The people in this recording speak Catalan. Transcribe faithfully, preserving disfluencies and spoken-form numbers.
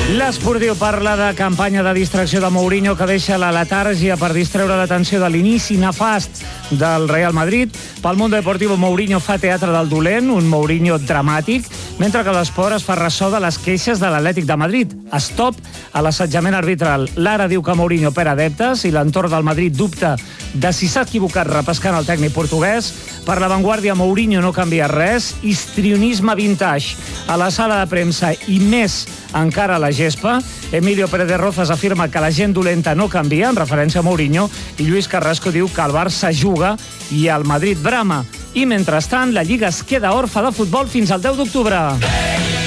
L'Esportiu parla de campanya de distracció de Mourinho que deixa la letàrgia per distreure l'atenció de l'inici nefast del Real Madrid. Pel Mundo Deportivo, Mourinho fa teatre del dolent, un Mourinho dramàtic, mentre que l'Esport es fa ressò de les queixes de l'Atlètic de Madrid. Stop a l'assetjament arbitral. L'Ara diu que Mourinho perd adeptes i l'entorn del Madrid dubta de si s'ha equivocat repescant el tècnic portuguès. Per La Vanguardia, Mourinho no canvia res. Histrionisme vintage a la sala de premsa i més encara a la gespa. Emilio Pérez de Rozas afirma que la gent dolenta no canvia, en referència a Mourinho, i Lluís Carrasco diu que el Barça juga i el Madrid brama. I mentrestant, la Lliga es queda orfa de futbol fins al deu d'octubre.